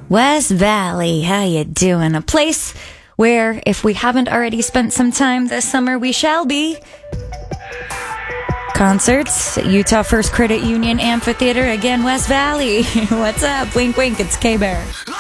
West Valley, how you doing? A place where, if we haven't already spent some time this summer, we shall be. Concerts, Utah First Credit Union Amphitheater, again, West Valley. What's up? Wink, wink, it's K-Bear.